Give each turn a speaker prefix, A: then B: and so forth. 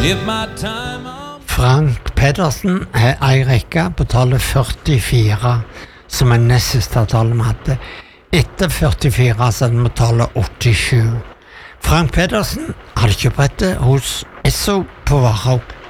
A: Frank Pedersen ei rekke på tallet 44, som nest siste tallet vi hadde. Etter 44 så hadde vi tallet 87. Frank Pedersen hadde kjøprettet hos Esso på Varhaug.